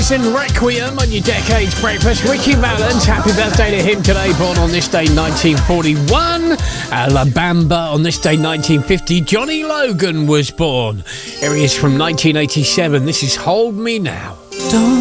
Poison Requiem on your Decades Breakfast. Ricky Valens, happy birthday to him today, born on this day 1941. La Bamba on this day 1950. Johnny Logan was born. Here he is from 1987. This is Hold Me Now. Don't